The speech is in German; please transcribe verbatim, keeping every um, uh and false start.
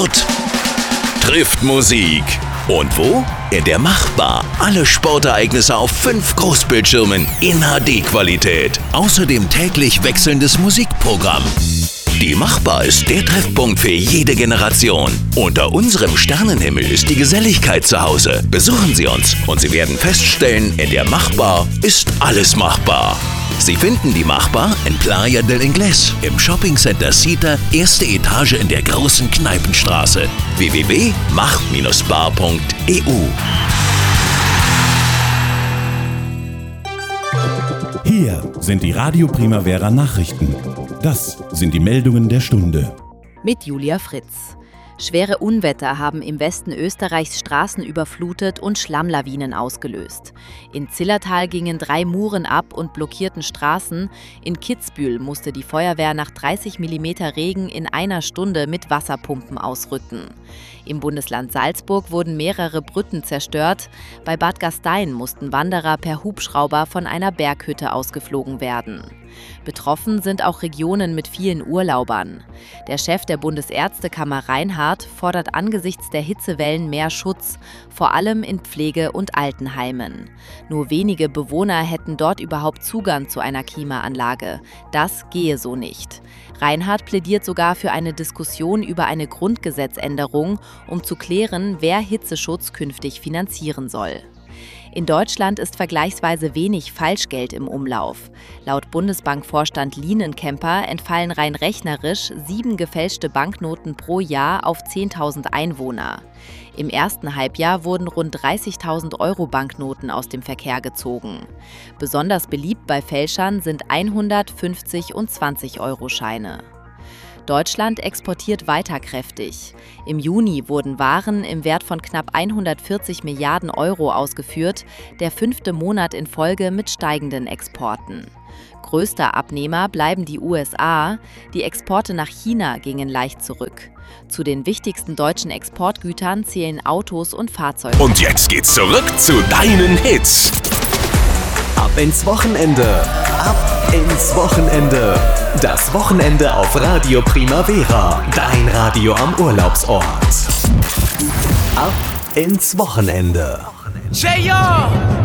Sport trifft Musik. Und wo? In der Machbar. Alle Sportereignisse auf fünf Großbildschirmen in H D-Qualität. Außerdem täglich wechselndes Musikprogramm. Die Machbar ist der Treffpunkt für jede Generation. Unter unserem Sternenhimmel ist die Geselligkeit zu Hause. Besuchen Sie uns und Sie werden feststellen, in der Machbar ist alles machbar. Sie finden die Machbar in Playa del Inglés im Shoppingcenter Cita, erste Etage in der großen Kneipenstraße. w w w punkt mach Bindestrich bar punkt e u. Hier sind die Radio Primavera Nachrichten. Das sind die Meldungen der Stunde. Mit Julia Fritz. Schwere Unwetter haben im Westen Österreichs Straßen überflutet und Schlammlawinen ausgelöst. In Zillertal gingen drei Muren ab und blockierten Straßen. In Kitzbühel musste die Feuerwehr nach dreißig Millimeter Regen in einer Stunde mit Wasserpumpen ausrücken. Im Bundesland Salzburg wurden mehrere Brücken zerstört. Bei Bad Gastein mussten Wanderer per Hubschrauber von einer Berghütte ausgeflogen werden. Betroffen sind auch Regionen mit vielen Urlaubern. Der Chef der Bundesärztekammer Reinhardt fordert angesichts der Hitzewellen mehr Schutz, vor allem in Pflege- und Altenheimen. Nur wenige Bewohner hätten dort überhaupt Zugang zu einer Klimaanlage. Das gehe so nicht. Reinhardt plädiert sogar für eine Diskussion über eine Grundgesetzänderung, um zu klären, wer Hitzeschutz künftig finanzieren soll. In Deutschland ist vergleichsweise wenig Falschgeld im Umlauf. Laut Bundesbankvorstand Lienenkemper entfallen rein rechnerisch sieben gefälschte Banknoten pro Jahr auf zehntausend Einwohner. Im ersten Halbjahr wurden rund dreißigtausend Euro Banknoten aus dem Verkehr gezogen. Besonders beliebt bei Fälschern sind hundert, fünfzig und zwanzig Euro Scheine. Deutschland exportiert weiter kräftig. Im Juni wurden Waren im Wert von knapp hundertvierzig Milliarden Euro ausgeführt, der fünfte Monat in Folge mit steigenden Exporten. Größter Abnehmer bleiben die U S A, die Exporte nach China gingen leicht zurück. Zu den wichtigsten deutschen Exportgütern zählen Autos und Fahrzeuge. Und jetzt geht's zurück zu deinen Hits. Ab ins Wochenende. Ab ins Wochenende. Das Wochenende auf Radio Primavera. Dein Radio am Urlaubsort. Ab ins Wochenende. J-Yo!